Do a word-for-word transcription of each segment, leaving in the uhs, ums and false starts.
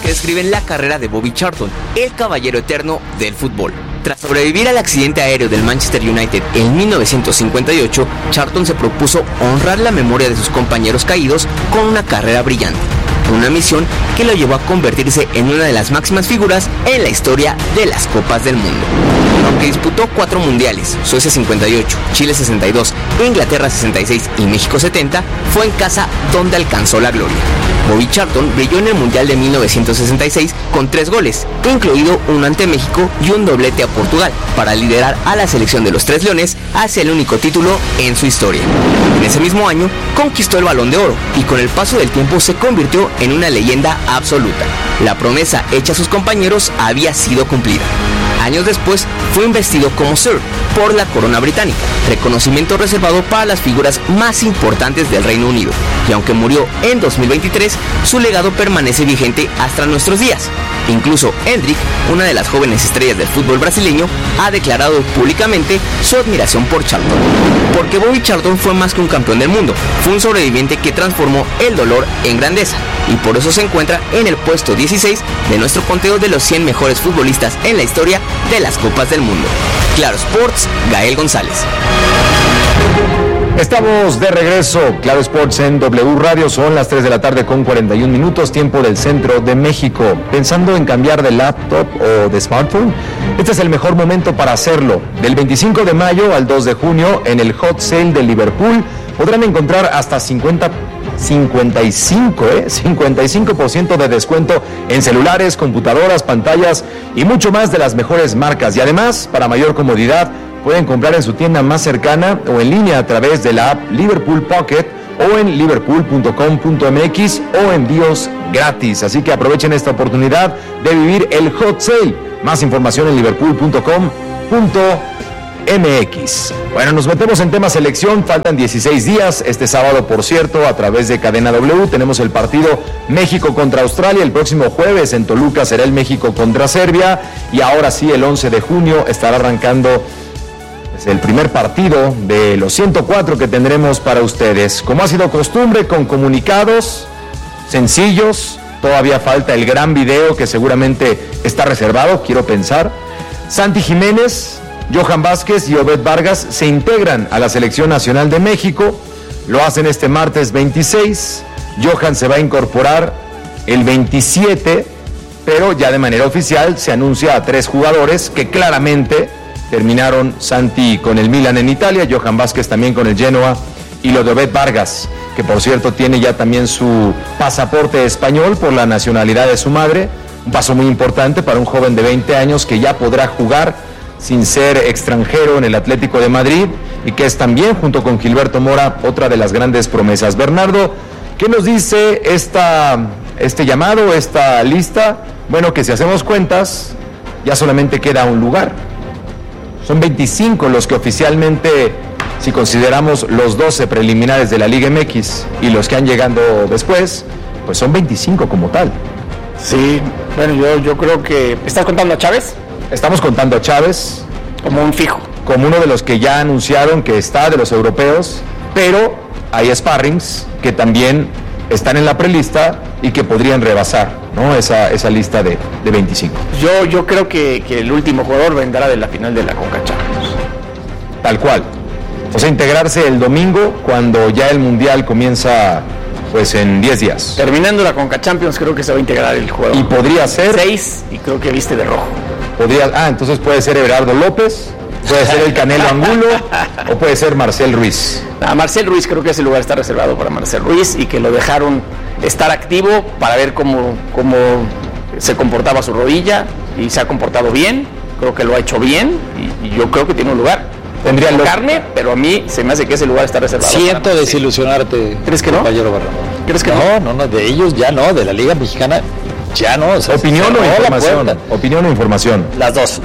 que describen la carrera de Bobby Charlton, el caballero eterno del fútbol. Tras sobrevivir al accidente aéreo del Manchester United en mil novecientos cincuenta y ocho, Charlton se propuso honrar la memoria de sus compañeros caídos con una carrera brillante. Una misión que lo llevó a convertirse en una de las máximas figuras en la historia de las Copas del Mundo. Aunque disputó cuatro mundiales, Suecia cincuenta y ocho, Chile sesenta y dos, Inglaterra sesenta y seis y México setenta, fue en casa donde alcanzó la gloria. Bobby Charlton brilló en el Mundial de mil novecientos sesenta y seis con tres goles, incluido uno ante México y un doblete a Portugal, para liderar a la selección de los Tres Leones hacia el único título en su historia. En ese mismo año conquistó el Balón de Oro y con el paso del tiempo se convirtió en una leyenda absoluta. La promesa hecha a sus compañeros había sido cumplida. Años después fue investido como Sir por la corona británica, reconocimiento reservado para las figuras más importantes del Reino Unido, y aunque murió en dos mil veintitrés, su legado permanece vigente hasta nuestros días. Incluso Endrick, una de las jóvenes estrellas del fútbol brasileño, ha declarado públicamente su admiración por Charlton. Porque Bobby Charlton fue más que un campeón del mundo, fue un sobreviviente que transformó el dolor en grandeza, y por eso se encuentra en el puesto dieciséis de nuestro conteo de los cien mejores futbolistas en la historia de las Copas del Mundo. Claro Sports, Gael González. Estamos de regreso, Claro Sports en W Radio, son las tres de la tarde con cuarenta y un minutos, tiempo del centro de México. ¿Pensando en cambiar de laptop o de smartphone? Este es el mejor momento para hacerlo. Del veinticinco de mayo al dos de junio, en el Hot Sale de Liverpool, podrán encontrar hasta cincuenta, cincuenta y cinco, ¿eh? cincuenta y cinco por ciento de descuento en celulares, computadoras, pantallas y mucho más de las mejores marcas. Y además, para mayor comodidad, pueden comprar en su tienda más cercana o en línea a través de la app Liverpool Pocket o en liverpool punto com punto m x o envíos gratis. Así que aprovechen esta oportunidad de vivir el Hot Sale. Más información en liverpool punto com punto m x. Bueno, nos metemos en tema selección. Faltan dieciséis días. Este sábado, por cierto, a través de Cadena W, tenemos el partido México contra Australia. El próximo jueves en Toluca será el México contra Serbia. Y ahora sí, el once de junio estará arrancando el primer partido de los ciento cuatro que tendremos para ustedes. Como ha sido costumbre, con comunicados sencillos. Todavía falta el gran video que seguramente está reservado, quiero pensar. Santi Jiménez, Johan Vázquez y Obed Vargas se integran a la Selección Nacional de México. Lo hacen este martes veintiséis. Johan se va a incorporar el veintisiete, pero ya de manera oficial se anuncia a tres jugadores que claramente terminaron: Santi con el Milan en Italia, Johan Vázquez también con el Genoa, y lo de Obed Vargas, que por cierto tiene ya también su pasaporte español por la nacionalidad de su madre. Un paso muy importante para un joven de veinte años que ya podrá jugar sin ser extranjero en el Atlético de Madrid, y que es también, junto con Gilberto Mora, otra de las grandes promesas. Bernardo, ¿qué nos dice esta, este llamado, esta lista? Bueno, que si hacemos cuentas, ya solamente queda un lugar. Son veinticinco los que oficialmente, si consideramos los doce preliminares de la Liga M X y los que han llegado después, pues son veinticinco como tal. Sí, bueno, yo, yo creo que... ¿Estás contando a Chávez? Estamos contando a Chávez como un fijo, como uno de los que ya anunciaron que está de los europeos, pero hay sparrings que también están en la prelista y que podrían rebasar, ¿no? Esa, esa lista de, de veinticinco. Yo, yo creo que, que el último jugador vendrá de la final de la Conca Champions. Tal cual. O sea, integrarse el domingo cuando ya el Mundial comienza, pues en diez días. Terminando la Conca Champions, creo que se va a integrar el jugador. Y podría ser... Seis, y creo que viste de rojo. Podría, ah, entonces puede ser Everardo López, puede ser el Canelo Angulo o puede ser Marcel Ruiz. A Marcel Ruiz creo que ese lugar está reservado para Marcel Ruiz, y que lo dejaron estar activo para ver cómo, cómo se comportaba su rodilla, y se ha comportado bien. Creo que lo ha hecho bien, y, y yo creo que tiene un lugar. Tendría lo... carne, pero a mí se me hace que ese lugar está reservado. Siento para... desilusionarte. ¿Crees que no? Compañero Barrón. ¿Crees que no? No, no, no, de ellos ya no, de la Liga Mexicana ya no. O sea, ¿Opinión o información? ¿Opinión o información? Las dos.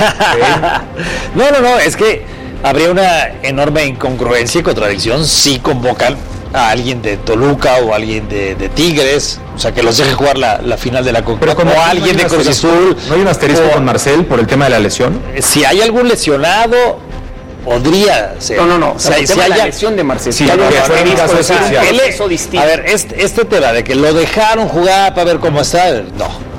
no, no, no, es que habría una enorme incongruencia y contradicción si convocan a alguien de Toluca o a alguien de, de Tigres, o sea, que los deje jugar la, la final de la Conca, o a alguien de Cruz Azul. ¿No hay un asterisco o, con Marcel por el tema de la lesión? Si hay algún lesionado, podría ser. No, no, no. O sea, si si hay la lesión de Marcel. Sí, si hay un asterisco, eso distinto. A ver, este, este tema de que lo dejaron jugar para ver cómo está, no.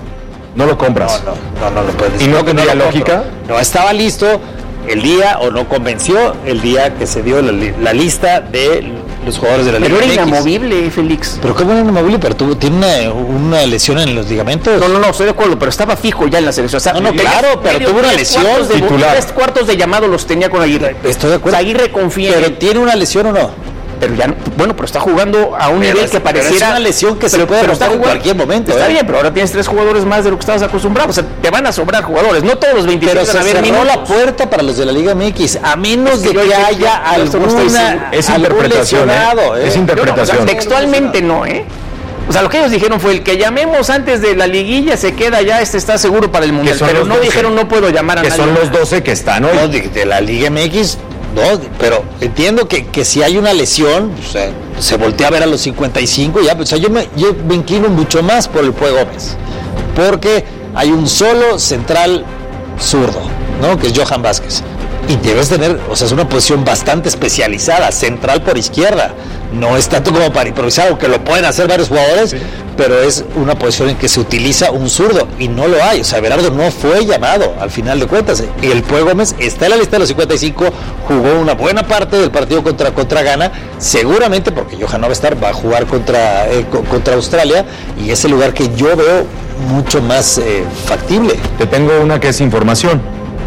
no lo compras. No, no, no, no lo puedes decir. ¿Y no que tendría lo lógica? compro. No estaba listo el día, o no convenció el día que se dio la, la lista de los jugadores de la Liga Pero era M X. inamovible, Félix. Pero qué bueno inamovible, pero tuvo, tiene una, una lesión en los ligamentos. No, no, no, estoy de acuerdo, pero estaba fijo ya en la selección. O sea, No, no, claro, pero tuvo una lesión de, titular. Tres cuartos de llamado los tenía con Aguirre. Estoy de acuerdo. O sea, Aguirre confía en Pero él. tiene una lesión o no. Pero ya, no- bueno, pero está jugando a un Pero nivel es- que pero pareciera... es una lesión que se puede pero romper en cualquier momento, Está ¿eh? bien, pero ahora tienes tres jugadores más de lo que estabas acostumbrado. O sea, te van a sobrar jugadores. No todos los veintitrés Pero se van a haber cerró minutos. la puerta para los de la Liga M X, a menos Es que de yo- que yo- haya yo- yo no estoy seguro. alguna Es algún interpretación, lesionado, ¿eh? ¿eh? Es Yo no, o sea, interpretación. textualmente no, ¿eh? O sea, lo que ellos dijeron fue el que llamemos antes de la liguilla se queda ya, este está seguro para el Mundial. son Pero los no doce. dijeron no puedo llamar a Que nadie. son los doce que están hoy. No, de, de la Liga M X, no, pero entiendo que, que si hay una lesión, o sea, se voltea a ver a los cincuenta y cinco, ya, o sea, yo me, yo me inclino mucho más por el Pue Gómez, porque hay un solo central zurdo, ¿no? Que es Johan Vázquez. Y debes tener, o sea, es una posición bastante especializada, central por izquierda. No es tanto como para improvisar, aunque lo pueden hacer varios jugadores, pero es una posición en que se utiliza un zurdo y no lo hay. O sea, Berardo no fue llamado al final de cuentas. Y el Pue Gómez está en la lista de los cincuenta y cinco, jugó una buena parte del partido contra, contra Ghana, seguramente porque Johan no va a estar, va a jugar contra, eh, co- contra Australia, y es el lugar que yo veo mucho más eh, factible. Te tengo una que es información.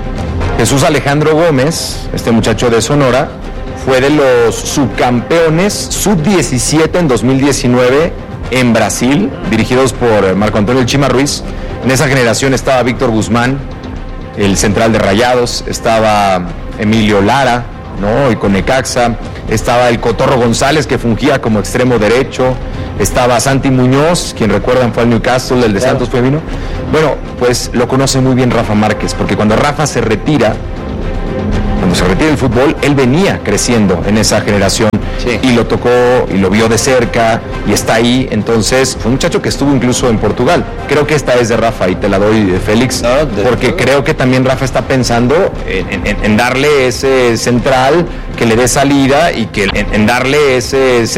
Jesús Alejandro Gómez, este muchacho de Sonora, fue de los subcampeones sub diecisiete en dos mil diecinueve en Brasil, dirigidos por Marco Antonio El Chima Ruiz. En esa generación estaba Víctor Guzmán, el central de Rayados, estaba Emilio Lara, ¿no? Y con Necaxa, estaba el Cotorro González, que fungía como extremo derecho, estaba Santi Muñoz, quien recuerdan fue al Newcastle, el de Claro. Santos Femino. Bueno, pues lo conoce muy bien Rafa Márquez, porque cuando Rafa se retira, cuando se retira del fútbol, él venía creciendo en esa generación. Sí. Y lo tocó y lo vio de cerca y está ahí. Entonces, fue un muchacho que estuvo incluso en Portugal. Creo que esta es de Rafa y te la doy, eh, Félix, No, de- porque creo que también Rafa está pensando en, en- en darle ese central que le dé salida y que en, en darle ese